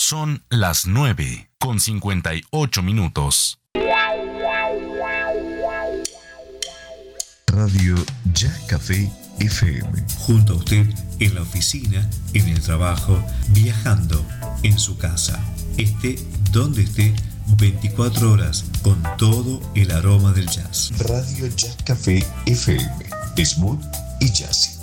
Son las 9:58. Radio Jazz Café FM. Junto a usted en la oficina, en el trabajo, viajando, en su casa. Esté donde esté, 24 horas con todo el aroma del jazz. Radio Jazz Café FM. Smooth y jazzy.